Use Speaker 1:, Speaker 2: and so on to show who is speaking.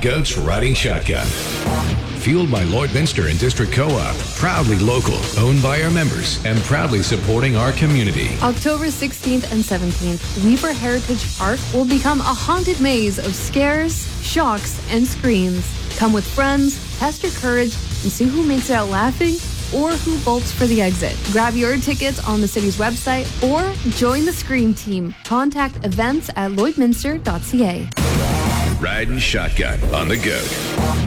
Speaker 1: Goats Riding Shotgun. Fueled by Lloydminster and District Co-op. Proudly local, owned by our members, and proudly supporting our community.
Speaker 2: October 16th and 17th, Weaver Heritage Park will become a haunted maze of scares, shocks, and screams. Come with friends, test your courage, and see who makes it out laughing or who bolts for the exit. Grab your tickets on the city's website or join the Scream Team. Contact events at lloydminster.ca.
Speaker 1: Riding Shotgun on the Goat.